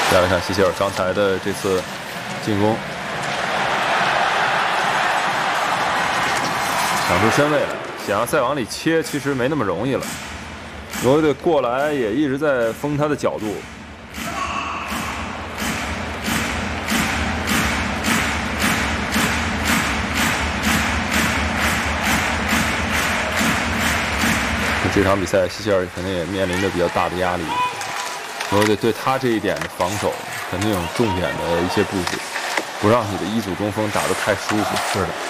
大家来看希切尔刚才的这次进攻，抢出身位来，想要再往里切，其实没那么容易了。挪威队过来也一直在封他的角度。这场比赛，希切尔肯定也面临着比较大的压力。挪威队对他这一点的防守，肯定有重点的一些布置，不让你的一组中锋打得太舒服。 是的。